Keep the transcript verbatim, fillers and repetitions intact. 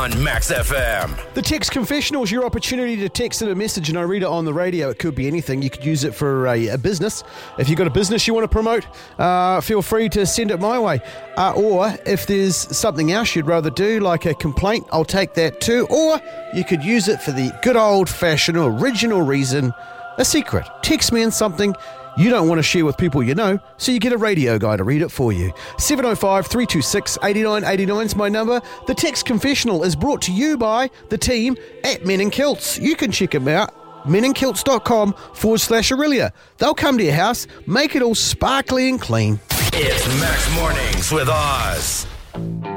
on Max F M. The Text Confessional is your opportunity to text in a message and I read it on the radio. It could be anything. You could use it for a, a business. If you've got a business you want to promote, uh, feel free to send it my way. Uh, or if there's something else you'd rather do, like a complaint, I'll take that too. Or you could use it for the good old-fashioned original reason, a secret. Text me in something you don't want to share with people you know, so you get a radio guy to read it for you. seven oh five, three two six, eight nine eight nine is my number. The Text Confessional is brought to you by the team at Men in Kilts. You can check them out, meninkilts.com forward slash Aurelia. They'll come to your house, make it all sparkly and clean. It's Max Mornings with Oz.